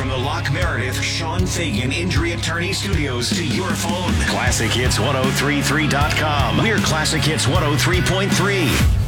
from the Lock Meredith Sean Fagan Injury Attorney Studios to your phone. ClassicHits1033.com. We're Classic Hits 103.3.